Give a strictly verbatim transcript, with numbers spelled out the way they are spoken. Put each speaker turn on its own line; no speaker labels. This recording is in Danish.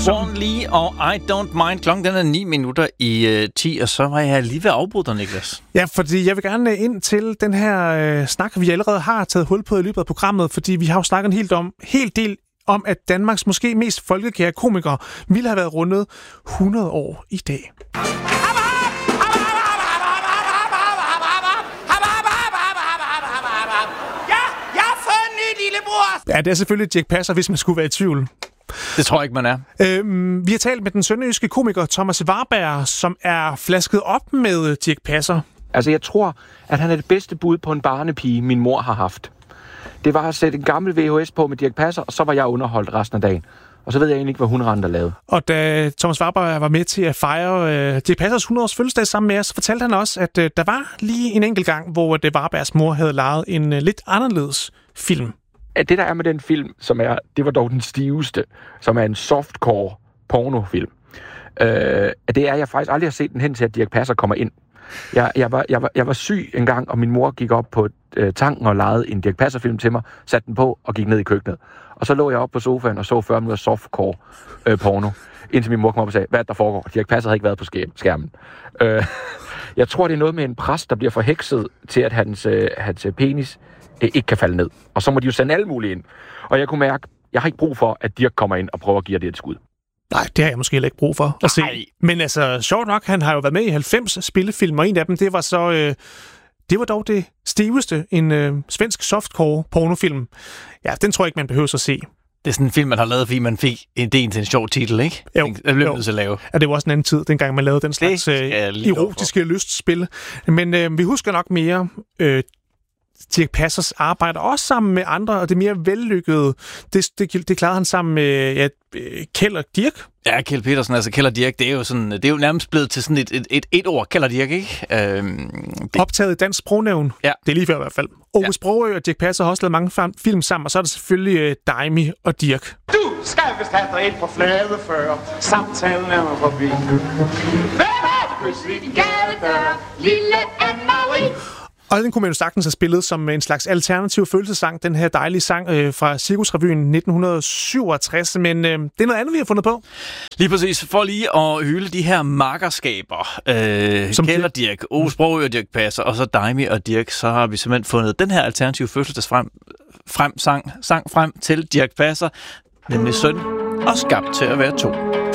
Swan Lee og I Don't Mind. Klokken den er ni minutter i uh, ti, og så var jeg lige ved at afbryde dig, Niklas.
Ja, fordi jeg vil gerne ind til den her øh, snak, vi allerede har taget hul på i løbet af programmet, fordi vi har jo snakket en helt, om, helt del om, at Danmarks måske mest folkekære komikere ville have været rundet hundrede år i dag. Ja, det er selvfølgelig Dirch Passer, hvis man skulle være i tvivl.
Det tror jeg ikke, man er.
Øhm, vi har talt med den sønderjyske komiker Thomas Warberg, som er flasket op med Dirch Passer.
Altså, jeg tror, at han er det bedste bud på en barnepige, min mor har haft. Det var at sætte en gammel V H S på med Dirch Passer, og så var jeg underholdt resten af dagen. Og så ved jeg egentlig ikke, hvad hun rendte og lavede.
Og da Thomas Warberg var med til at fejre øh, Dirch Passers hundrede-års fødselsdag sammen med os, så fortalte han også, at øh, der var lige en enkelt gang, hvor det Warbergs mor havde lejet en øh, lidt anderledes film.
Det, der er med den film, som er, det var dog den stiveste, som er en softcore pornofilm, øh, det er, jeg faktisk aldrig har set den hen til, at Dirch Passer kommer ind. Jeg, jeg, var, jeg, var, jeg var syg en gang, og min mor gik op på øh, tanken og lejede en Dirch Passer-film til mig, satte den på og gik ned i køkkenet. Og så lå jeg op på sofaen og så fyrre minutter softcore øh, porno, indtil min mor kom op og sagde, hvad der foregår? Dirch Passer havde ikke været på skærmen. Øh, jeg tror, det er noget med en præst, der bliver forhekset til, at hans, øh, hans penis ikke kan falde ned. Og så må de jo sende alle mulige ind. Og jeg kunne mærke, jeg har ikke brug for, at Dirch kommer ind og prøver at give det et skud.
Nej, det har jeg måske heller ikke brug for at se.
Nej.
Men altså, sjovt nok, han har jo været med i halvfems spillefilm, og en af dem, det var så... Øh, det var dog det stiveste, en øh, svensk softcore pornofilm. Ja, den tror jeg ikke, man behøver at se.
Det er sådan en film, man har lavet, fordi man fik idéen til en sjov titel, ikke?
Jo,
det blev nødt til at lave.
Ja, det var også en anden tid, dengang man lavede den slags øh, erotiske lystspil. Men øh, vi husker nok mere... Øh, Dirch Passers arbejder også sammen med andre, og det mere vellykkede, det, det, det klarede han sammen med ja, Kjeld og Dirch.
Ja, Kjeld Petersen, altså Kjeld og Dirch, det er jo sådan, det er jo nærmest blevet til sådan et, et, et, et ord, Kjeld og Dirch, ikke? Øhm, det...
Optaget i dansk sprognævn, ja. Det er lige før i hvert fald. Ove ja. Sprogøe og Dirch Passer har også lavet mange film sammen, og så er der selvfølgelig uh, Daimi og Dirch.
Du skal vist have dig ind på flade før, samtalen er mig forbi. Hvem er det, pludselig din gadedør, lille Anne-Marie?
Og den kunne man jo sagtens have spillet som en slags alternativ følelsessang, den her dejlige sang øh, fra Cirkusrevyen nitten syvogtres, men øh, det er noget andet, vi har fundet på.
Lige præcis. For lige at hylde de her makkerskaber, øh, Kjeld og Dirch, Ove Sprogøe og Dirch Passer, og så Daimi og Dirch, så har vi simpelthen fundet den her alternative fødselsdagsfrem frem, sang, sang frem til Dirch Passer, nemlig søn og skabt til at være to.